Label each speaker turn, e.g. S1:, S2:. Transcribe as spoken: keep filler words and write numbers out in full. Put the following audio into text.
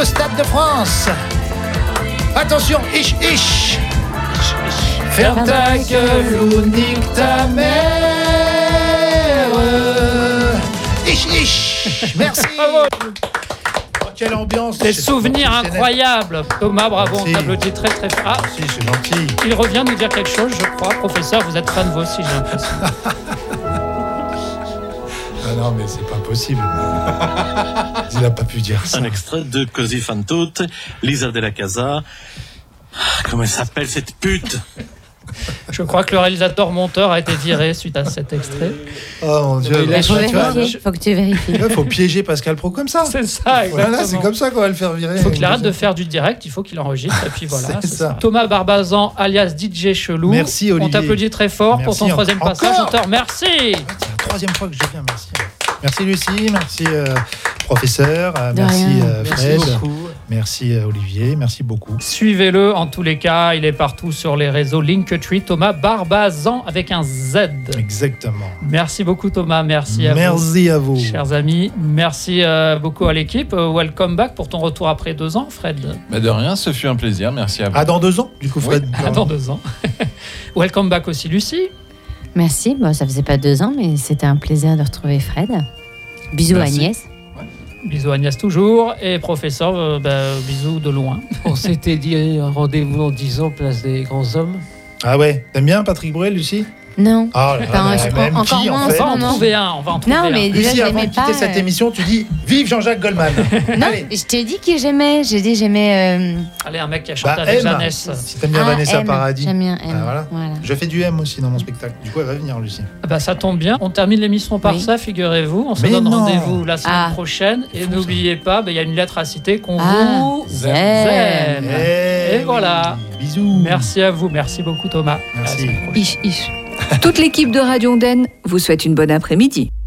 S1: Stade de France. Attention, ich, ich. Ferme ta gueule ou nique ta mère. Ich, ich. Merci. Oh, quelle ambiance.
S2: Des souvenirs incroyables. Thomas, bravo,
S1: Merci.
S2: on t'applaudit très très fort. Ah,
S1: Si, c'est gentil.
S2: il revient nous dire quelque chose, je crois. Professeur, vous êtes fan vous aussi, j'ai l'impression.
S1: Ah non, mais c'est pas possible. Il n'a pas pu dire ça.
S3: Un extrait de Così fan tutte, Lisa della Casa. Ah, comment elle s'appelle cette pute?
S2: Je crois que le réalisateur monteur a été viré suite à cet extrait.
S1: Oh mon Dieu.
S2: Il a-
S4: Il faut
S2: tu vois,
S4: vérifier. Faut que tu vérifies.
S1: Il faut piéger Pascal Pro comme ça.
S2: C'est ça, exactement.
S1: Voilà, c'est comme ça qu'on va le faire virer.
S2: Il faut qu'il arrête de faire du direct, il faut qu'il enregistre, et puis voilà.
S1: C'est
S2: c'est
S1: ça.
S2: ça. Thomas Barbazan, alias D J Chelou.
S1: Merci, Olivier.
S2: On t'applaudit très fort pour
S1: Merci
S2: ton troisième
S1: encore.
S2: passage. Auteur, merci.
S1: C'est la troisième fois que je viens, merci. Merci Lucie, merci euh, professeur, euh,
S4: De
S1: merci
S4: rien.
S1: euh,
S2: Merci
S1: Fred,
S2: beaucoup.
S1: merci euh, Olivier, merci beaucoup.
S2: Suivez-le en tous les cas, il est partout sur les réseaux Linktree, Thomas Barbazan avec un Z.
S1: Exactement.
S2: Merci beaucoup Thomas, merci à vous.
S1: Merci à vous.
S2: Chers amis, merci euh, beaucoup à l'équipe. Euh, welcome back pour ton retour après deux ans, Fred.
S5: Bah de rien, ce fut un plaisir, merci à vous.
S1: Ah, dans deux ans, du coup, Fred.
S2: Ah, dans deux ans. Welcome back aussi, Lucie.
S4: Merci. Bon, ça faisait pas deux ans, mais c'était un plaisir de retrouver Fred. Bisous
S5: Merci.
S4: Agnès.
S2: Bisous Agnès toujours. Et professeur, euh, bah, bisous de loin.
S6: On s'était dit un rendez-vous dans dix ans, place des grands hommes.
S1: Ah ouais, t'aimes bien Patrick Bruel, Lucie?
S4: Non.
S1: Ah là
S4: Enfin,
S1: là,
S4: je
S1: même
S4: prends encore
S1: qui, en
S4: moins
S2: On
S1: fait
S2: va en
S4: moment.
S2: trouver un, on va en trouver
S4: Non,
S2: un.
S4: mais déjà,
S1: Lucie,
S4: je
S1: avant de
S4: l'aimais
S1: quitter
S4: pas.
S1: cette
S4: euh,
S1: émission, tu dis vive Jean-Jacques Goldman.
S4: Non,
S1: Allez.
S4: je t'ai dit que j'aimais. J'ai dit j'aimais. euh,
S2: Allez, un mec qui a chanté
S1: Bah,
S2: avec
S1: M,
S2: Jeannès.
S1: si t'aimes bien
S4: ah,
S1: Vanessa
S4: M.
S1: Paradis.
S4: J'aime bien M.
S1: Ah, voilà.
S4: Voilà.
S1: Je fais du M aussi dans mon spectacle. Du coup, elle va venir, Lucie.
S2: Ah bah, ça tombe bien. On termine l'émission par
S4: Oui.
S2: ça, figurez-vous. On se
S1: Mais
S2: donne
S1: non.
S2: rendez-vous la semaine
S4: Ah.
S2: prochaine. Et n'oubliez pas, bah, il y a une lettre à citer qu'on
S4: Ah,
S2: vous
S4: Zen.
S2: aime.
S1: Eh
S2: Et
S1: oui.
S2: voilà.
S1: Bisous.
S2: Merci à vous. Merci beaucoup, Thomas.
S1: Merci.
S2: À la semaine prochaine.
S7: Ich, ich. Toute l'équipe de Radio Ondaine vous souhaite une bonne après-midi.